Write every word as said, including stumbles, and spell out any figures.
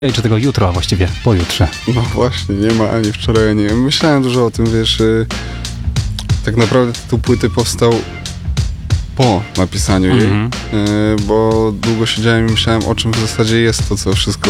Czy tego jutro, a właściwie pojutrze. No właśnie, nie ma ani wczoraj, ani... Myślałem dużo o tym, wiesz, y, tak naprawdę tytuł płyty powstał po napisaniu jej, Mhm. y, bo długo siedziałem i myślałem, o czym w zasadzie jest to, co wszystko